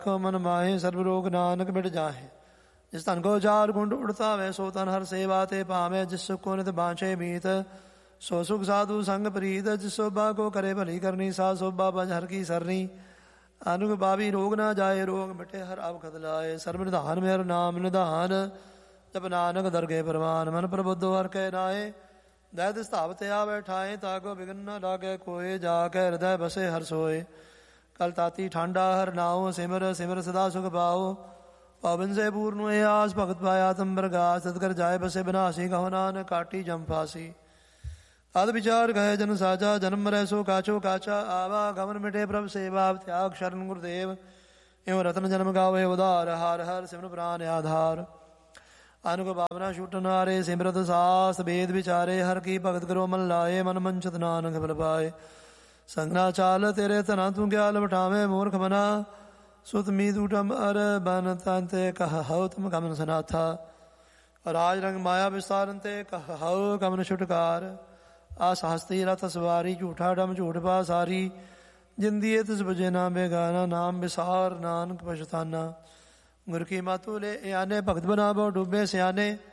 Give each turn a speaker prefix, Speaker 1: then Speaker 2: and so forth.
Speaker 1: मन माहे सर्व रोग नानक मिट जाहे। जिस तन को चार गुंड उड़ता वै सो तन हर सेवा ते पावे। जिस सुख को नित बाँचे मीत सो सुख साधु संग प्रीत। जिस शोभा को करे भली करनी सा शोभा बज हर की सरनी। अनुग बाबी रोग ना जाए रोग मिटे हर अब खत लाए। सर्व निधान में हर नाम निधान जब नानक दरगे परवान। मन प्रबुद्धो हर कै नाए दैत स्थावत आवे ठाए। ताको बिघन न लागे कोय जाके हृदय बसे हर सोए। कल ताती ठांडा हर नाओ सिमर सिमर सदा सुख पाओ। पावन से पूर्ण हुए आस भगत पाया तंबर गास। तत्कर जाए बसे बिनासी कहो नानक काटी जम फांसी। आद विचार कहे जन साचा जन्म रह सो काचो काचा। आवा गमन मिटे प्रभ सेवा त्याग शरण गुरुदेव। एवं रत्न जन्म गावे उदार हार हर सिमर प्राण आधार। अनुग भावना छूट नारे सिमरत सास वेद विचारे। हर की भगत करो मन लाए मन मंचत नानक फल पाए। संगना चाल तेरे तना तू ग्याल बठावे मूर्ख मना। सुत मीत उठम अर बन तंते कह हव तुम कमन सनाथा। राज रंग माया विस्तारंते कह हव कमन छुटकार। आस हस्ती रथ सवारी झूठा डम झूठ पा सारी। जिंदिए तिस बजे ना बेगाना नाम विसार नानक पछताना। गुर की मातू ले आने भगत बनावो डूबे सियाने।